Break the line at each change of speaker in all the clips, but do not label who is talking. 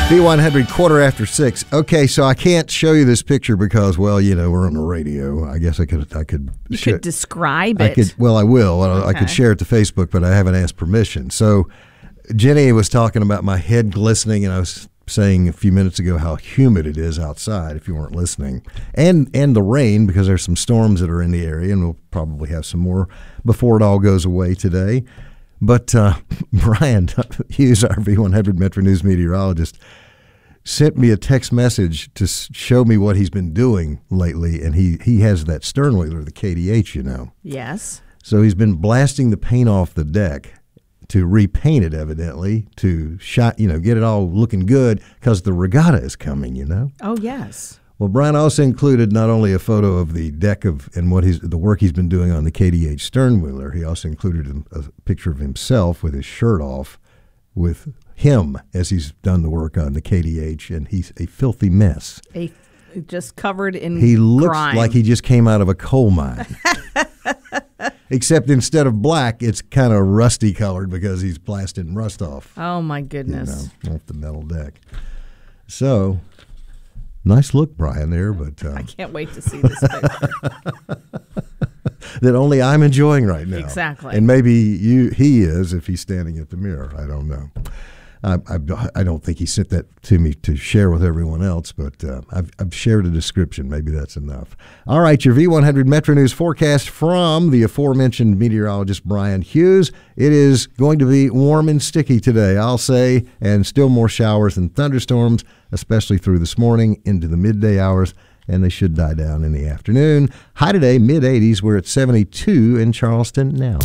V100 6:15. Okay, so I can't show you this picture because, well, we're on the radio. I guess I could.
You could describe it.
I will.
Okay.
I could share it to Facebook, but I haven't asked permission. So Jenny was talking about my head glistening, and I was saying a few minutes ago how humid it is outside, if you weren't listening, and the rain, because there's some storms that are in the area, and we'll probably have some more before it all goes away today. But Brian Hughes, our V100 Metro News meteorologist, sent me a text message to show me what he's been doing lately, and he has that sternwheeler, the KDH,
Yes.
So he's been blasting the paint off the deck to repaint it, evidently, to get it all looking good, because the regatta is coming,
Oh, yes.
Well, Brian also included not only a photo of the deck and the work he's been doing on the KDH sternwheeler, he also included a picture of himself with his shirt off, with him as he's done the work on the KDH, and he's a filthy mess.
Just covered in
He looks
grime.
like he just came out of a coal mine. Except instead of black, it's kind of rusty colored because he's blasting rust off.
Oh, my goodness.
Off the metal deck. So, nice look, Brian, there, but
I can't wait to see this picture.
that only I'm enjoying right now.
Exactly.
And maybe he is if he's standing at the mirror. I don't know. I don't think he sent that to me to share with everyone else, but I've shared a description. Maybe that's enough. All right, your V100 Metro News forecast from the aforementioned meteorologist Brian Hughes. It is going to be warm and sticky today, I'll say, and still more showers and thunderstorms, especially through this morning into the midday hours, and they should die down in the afternoon. High today, mid-80s. We're at 72 in Charleston now.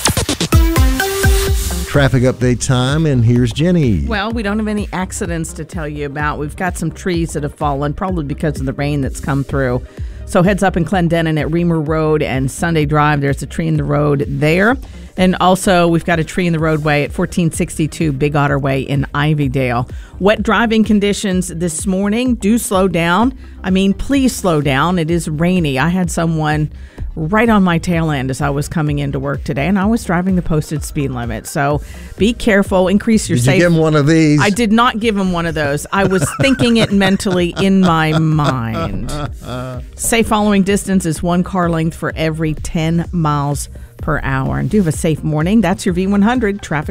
Traffic update time, and here's Jenny.
Well, we don't have any accidents to tell you about. We've got some trees that have fallen, probably because of the rain that's come through. So heads up in Clendenin at Reamer Road and Sunday Drive. There's a tree in the road there. And also, we've got a tree in the roadway at 1462 Big Otter Way in Ivydale. Wet driving conditions this morning. Do slow down. I mean, please slow down. It is rainy. I had someone right on my tail end as I was coming into work today, and I was driving the posted speed limit. So be careful. Increase your safety.
Did you give him one of these?
I did not give him one of those. I was thinking it mentally in my mind. Safe following distance is 1 car length for every 10 miles per hour. And do have a safe morning. That's your V100 traffic.